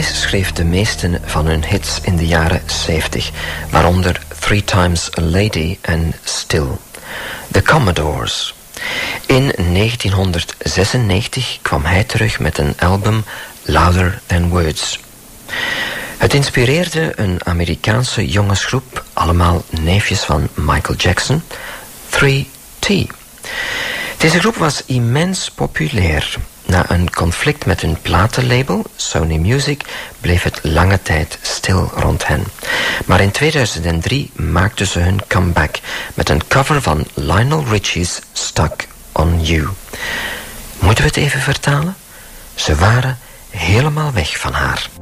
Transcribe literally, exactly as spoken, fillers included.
Deze schreef de meeste van hun hits in de jaren zeventig, waaronder Three Times a Lady en Still. The Commodores. In negentienhonderdzesennegentig kwam hij terug met een album Louder Than Words. Het inspireerde een Amerikaanse jongensgroep, allemaal neefjes van Michael Jackson, three T. Deze groep was immens populair. Na een conflict met hun platenlabel, Sony Music, bleef het lange tijd stil rond hen. Maar in tweeduizend drie maakten ze hun comeback met een cover van Lionel Richie's Stuck on You. Moeten we het even vertalen? Ze waren helemaal weg van haar.